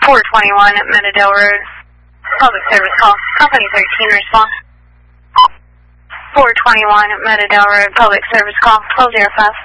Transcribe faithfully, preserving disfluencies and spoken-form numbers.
four twenty-one Meadowdale Road. Public service call. Company thirteen response. four twenty-one Meadowdale Road. Public service call. twelve oh five.